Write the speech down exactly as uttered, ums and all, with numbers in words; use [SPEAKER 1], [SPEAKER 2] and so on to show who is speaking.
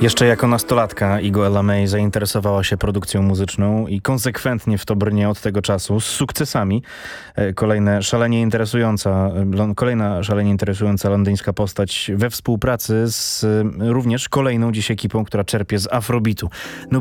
[SPEAKER 1] Jeszcze jako nastolatka Igo Ella May zainteresowała się produkcją muzyczną i konsekwentnie w to brnie od tego czasu z sukcesami. E, Kolejne szalenie interesująca, lon- kolejna szalenie interesująca londyńska postać we współpracy z e, również kolejną dziś ekipą, która czerpie z afrobeatu. No